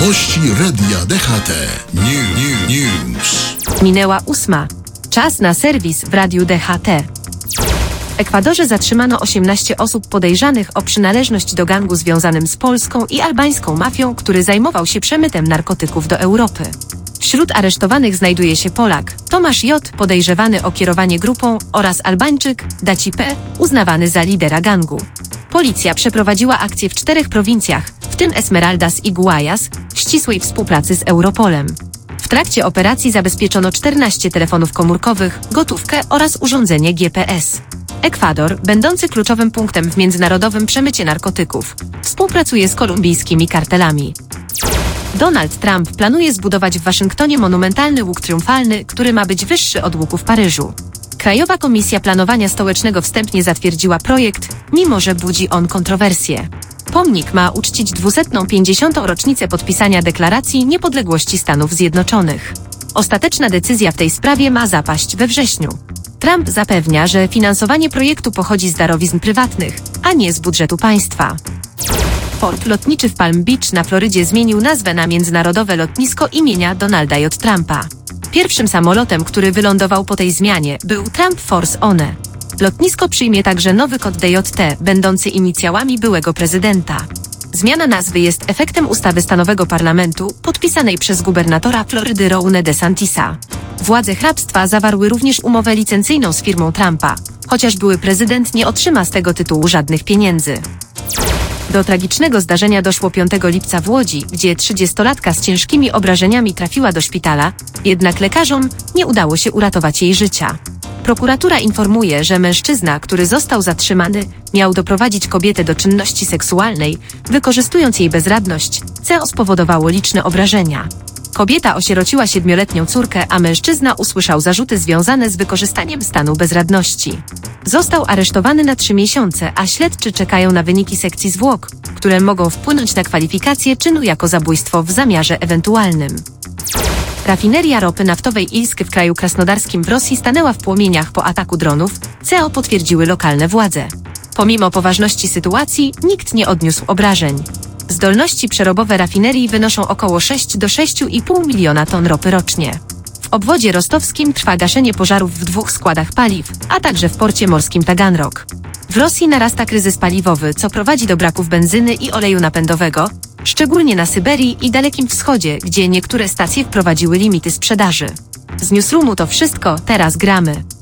Wiadomości Radia DHT. News. Minęła 8. Czas na serwis w Radiu DHT. W Ekwadorze zatrzymano 18 osób podejrzanych o przynależność do gangu związanym z polską i albańską mafią, który zajmował się przemytem narkotyków do Europy. Wśród aresztowanych znajduje się Polak Tomasz J., podejrzewany o kierowanie grupą, oraz Albańczyk Daci P., uznawany za lidera gangu. Policja przeprowadziła akcję w 4 prowincjach, w tym Esmeraldas i Guayas, w ścisłej współpracy z Europolem. W trakcie operacji zabezpieczono 14 telefonów komórkowych, gotówkę oraz urządzenie GPS. Ekwador, będący kluczowym punktem w międzynarodowym przemycie narkotyków, współpracuje z kolumbijskimi kartelami. Donald Trump planuje zbudować w Waszyngtonie monumentalny łuk triumfalny, który ma być wyższy od łuku w Paryżu. Krajowa Komisja Planowania Stołecznego wstępnie zatwierdziła projekt, mimo że budzi on kontrowersje. Pomnik ma uczcić 250. rocznicę podpisania Deklaracji Niepodległości Stanów Zjednoczonych. Ostateczna decyzja w tej sprawie ma zapaść we wrześniu. Trump zapewnia, że finansowanie projektu pochodzi z darowizn prywatnych, a nie z budżetu państwa. Port lotniczy w Palm Beach na Florydzie zmienił nazwę na Międzynarodowe Lotnisko imienia Donalda J. Trumpa. Pierwszym samolotem, który wylądował po tej zmianie, był Trump Force One. Lotnisko przyjmie także nowy kod DJT, będący inicjałami byłego prezydenta. Zmiana nazwy jest efektem ustawy stanowego parlamentu, podpisanej przez gubernatora Florydy Ron DeSantisa. Władze hrabstwa zawarły również umowę licencyjną z firmą Trumpa, chociaż były prezydent nie otrzyma z tego tytułu żadnych pieniędzy. Do tragicznego zdarzenia doszło 5 lipca w Łodzi, gdzie 30-latka z ciężkimi obrażeniami trafiła do szpitala, jednak lekarzom nie udało się uratować jej życia. Prokuratura informuje, że mężczyzna, który został zatrzymany, miał doprowadzić kobietę do czynności seksualnej, wykorzystując jej bezradność, co spowodowało liczne obrażenia. Kobieta osierociła 7-letnią córkę, a mężczyzna usłyszał zarzuty związane z wykorzystaniem stanu bezradności. Został aresztowany na 3 miesiące, a śledczy czekają na wyniki sekcji zwłok, które mogą wpłynąć na kwalifikację czynu jako zabójstwo w zamiarze ewentualnym. Rafineria ropy naftowej Ilsk w kraju krasnodarskim w Rosji stanęła w płomieniach po ataku dronów, co potwierdziły lokalne władze. Pomimo poważności sytuacji, nikt nie odniósł obrażeń. Zdolności przerobowe rafinerii wynoszą około 6 do 6,5 miliona ton ropy rocznie. W obwodzie rostowskim trwa gaszenie pożarów w 2 składach paliw, a także w porcie morskim Taganrog. W Rosji narasta kryzys paliwowy, co prowadzi do braków benzyny i oleju napędowego, szczególnie na Syberii i Dalekim Wschodzie, gdzie niektóre stacje wprowadziły limity sprzedaży. Z Newsroomu to wszystko, teraz gramy.